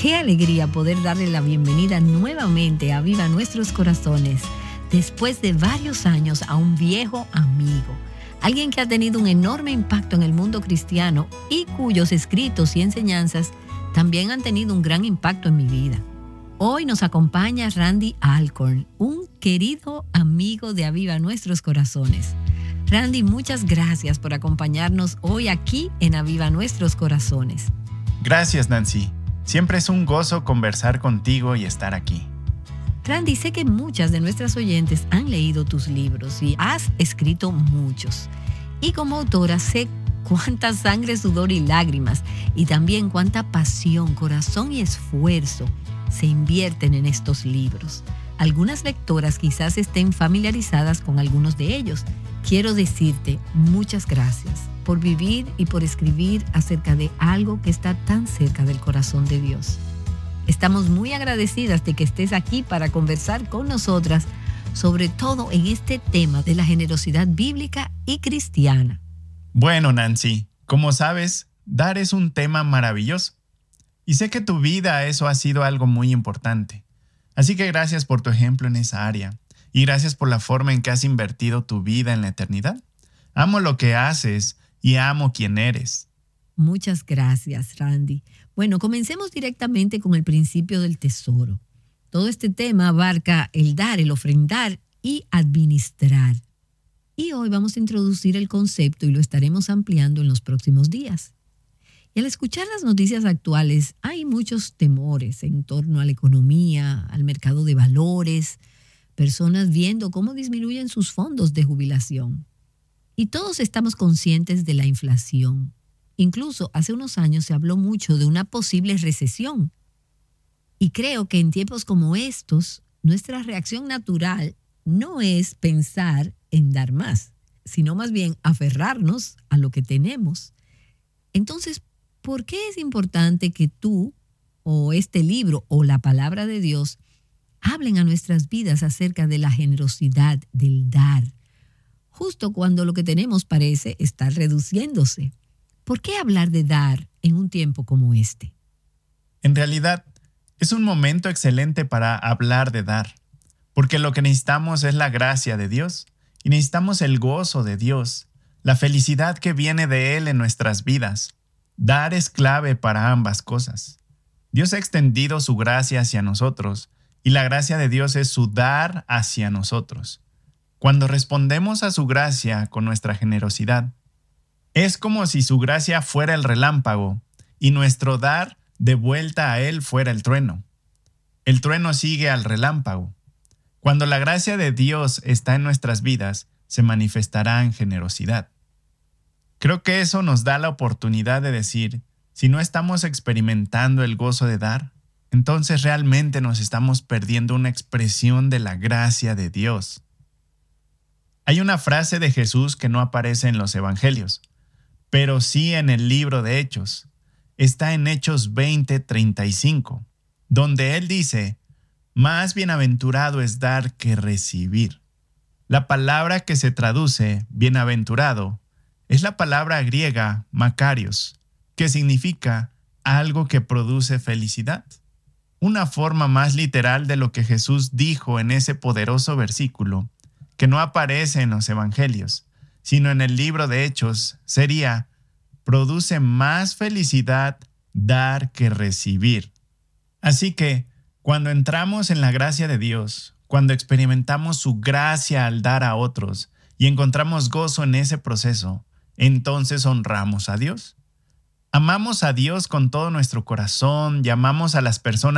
Qué alegría poder darle la bienvenida nuevamente a Viva Nuestros Corazones, después de varios años, a un viejo amigo. Alguien que ha tenido un enorme impacto en el mundo cristiano y cuyos escritos y enseñanzas también han tenido un gran impacto en mi vida. Hoy nos acompaña Randy Alcorn, un querido amigo de Aviva Nuestros Corazones. Randy, muchas gracias por acompañarnos hoy aquí en Aviva Nuestros Corazones. Gracias, Nancy. Siempre es un gozo conversar contigo y estar aquí. Randy, sé que muchas de nuestras oyentes han leído tus libros y has escrito muchos. Y como autora sé cuánta sangre, sudor y lágrimas, y también cuánta pasión, corazón y esfuerzo se invierten en estos libros. Algunas lectoras quizás estén familiarizadas con algunos de ellos. Quiero decirte muchas gracias por vivir y por escribir acerca de algo que está tan cerca del corazón de Dios. Estamos muy agradecidas de que estés aquí para conversar con nosotras, sobre todo en este tema de la generosidad bíblica y cristiana. Bueno, Nancy, como sabes, dar es un tema maravilloso. Y sé que tu vida eso ha sido algo muy importante. Así que gracias por tu ejemplo en esa área. Y gracias por la forma en que has invertido tu vida en la eternidad. Amo lo que haces y amo quién eres. Muchas gracias, Randy. Bueno, comencemos directamente con el principio del tesoro. Todo este tema abarca el dar, el ofrendar y administrar. Y hoy vamos a introducir el concepto y lo estaremos ampliando en los próximos días. Y al escuchar las noticias actuales, hay muchos temores en torno a la economía, al mercado de valores, personas viendo cómo disminuyen sus fondos de jubilación. Y todos estamos conscientes de la inflación. Incluso hace unos años se habló mucho de una posible recesión. Y creo que en tiempos como estos, nuestra reacción natural no es pensar en dar más, sino más bien aferrarnos a lo que tenemos. Entonces, ¿por qué es importante que tú o este libro o la palabra de Dios hablen a nuestras vidas acerca de la generosidad, del dar, justo cuando lo que tenemos parece estar reduciéndose? ¿Por qué hablar de dar en un tiempo como este? En realidad, es un momento excelente para hablar de dar, porque lo que necesitamos es la gracia de Dios y necesitamos el gozo de Dios, la felicidad que viene de Él en nuestras vidas. Dar es clave para ambas cosas. Dios ha extendido su gracia hacia nosotros y la gracia de Dios es su dar hacia nosotros. Cuando respondemos a su gracia con nuestra generosidad, es como si su gracia fuera el relámpago y nuestro dar de vuelta a Él fuera el trueno. El trueno sigue al relámpago. Cuando la gracia de Dios está en nuestras vidas, se manifestará en generosidad. Creo que eso nos da la oportunidad de decir, si no estamos experimentando el gozo de dar, entonces realmente nos estamos perdiendo una expresión de la gracia de Dios. Hay una frase de Jesús que no aparece en los evangelios, pero sí en el libro de Hechos. Está en Hechos 20:35, donde él dice, más bienaventurado es dar que recibir. La palabra que se traduce bienaventurado es la palabra griega makarios, que significa algo que produce felicidad. Una forma más literal de lo que Jesús dijo en ese poderoso versículo, que no aparece en los evangelios, sino en el libro de Hechos, sería, produce más felicidad dar que recibir. Así que, cuando entramos en la gracia de Dios, cuando experimentamos su gracia al dar a otros y encontramos gozo en ese proceso, entonces honramos a Dios. Amamos a Dios con todo nuestro corazón y amamos a las personas